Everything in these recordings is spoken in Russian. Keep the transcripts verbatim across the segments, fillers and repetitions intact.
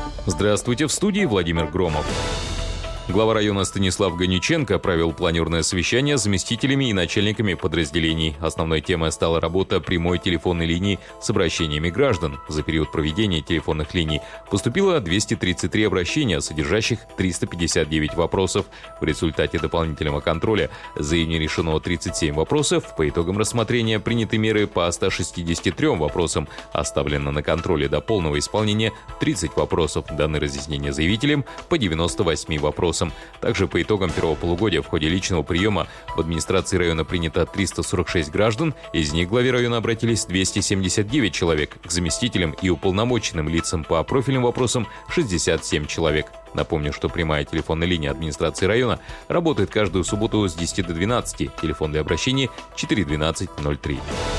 Здравствуйте, в студии Владимир Громов. Глава района Станислав Ганиченко провел планерное совещание с заместителями и начальниками подразделений. Основной темой стала работа прямой телефонной линии с обращениями граждан. За период проведения телефонных линий поступило двести тридцать три обращения, содержащих триста пятьдесят девять вопросов. В результате дополнительного контроля за июнь решено тридцать семь вопросов. По итогам рассмотрения приняты меры по ста шестидесяти трём вопросам. Оставлено на контроле до полного исполнения тридцать вопросов. Даны разъяснения заявителям по девяноста восьми вопросам. Также по итогам первого полугодия в ходе личного приема в администрации района принято триста сорок шесть граждан, из них к главе района обратились двести семьдесят девять человек, к заместителям и уполномоченным лицам по профильным вопросам шестьдесят семь человек. Напомню, что прямая телефонная линия администрации района работает каждую субботу с десяти до двенадцати, телефон для обращений четыре двенадцать ноль три.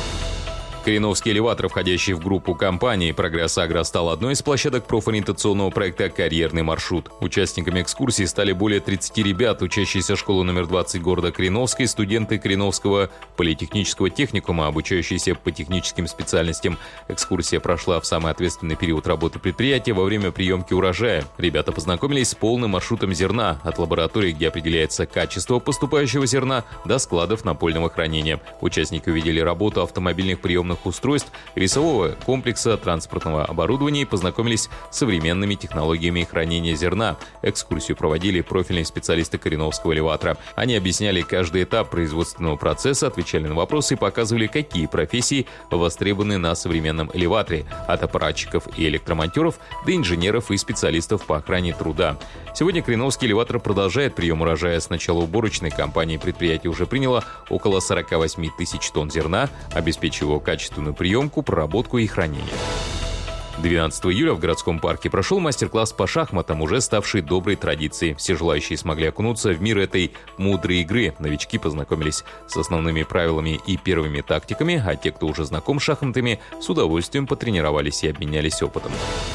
Кореновский элеватор, входящий в группу компании «Прогресс Агро», стал одной из площадок профориентационного проекта «Карьерный маршрут». Участниками экскурсии стали более тридцати ребят, учащиеся школы номер двадцать города Кореновской, студенты Кореновского политехнического техникума, обучающиеся по техническим специальностям. Экскурсия прошла в самый ответственный период работы предприятия во время приемки урожая. Ребята познакомились с полным маршрутом зерна, от лаборатории, где определяется качество поступающего зерна, до складов напольного хранения. Участники увидели работу автомобильных приемных устройств, весового комплекса, транспортного оборудования и познакомились с современными технологиями хранения зерна. Экскурсию проводили профильные специалисты Кореновского элеватора. Они объясняли каждый этап производственного процесса, отвечали на вопросы и показывали, какие профессии востребованы на современном элеваторе, от аппаратчиков и электромонтеров до инженеров и специалистов по охране труда. Сегодня Кореновский элеватор продолжает прием урожая. С начала уборочной кампании предприятие уже приняло около сорока восьми тысяч тонн зерна, обеспечивая его качественную приемку, проработку и хранение. двенадцатого июля в городском парке прошел мастер-класс по шахматам, уже ставший доброй традицией. Все желающие смогли окунуться в мир этой мудрой игры. Новички познакомились с основными правилами и первыми тактиками, а те, кто уже знаком с шахматами, с удовольствием потренировались и обменялись опытом.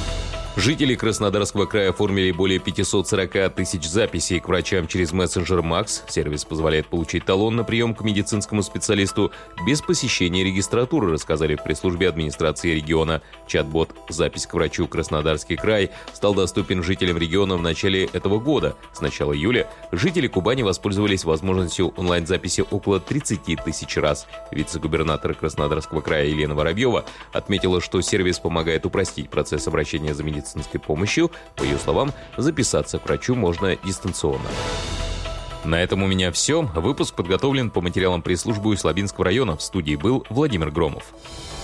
Жители Краснодарского края оформили более пятисот сорока тысяч записей к врачам через мессенджер Макс. Сервис позволяет получить талон на прием к медицинскому специалисту без посещения регистратуры, рассказали в пресс-службе администрации региона. Чат-бот «Запись к врачу Краснодарский край» стал доступен жителям региона в начале этого года. С начала июля жители Кубани воспользовались возможностью онлайн-записи около тридцати тысяч раз. Вице-губернатор Краснодарского края Елена Воробьева отметила, что сервис помогает упростить процесс обращения за медицинской медицинской помощью. По ее словам, записаться к врачу можно дистанционно. На этом у меня все. Выпуск подготовлен по материалам пресс-службы Слабинского района. В студии был Владимир Громов.